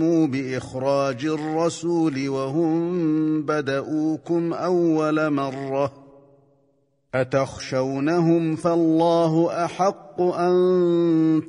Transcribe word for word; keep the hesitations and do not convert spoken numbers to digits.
بإخراج الرسول وهم بدؤوكم أول مرة أتخشونهم فالله أحق أن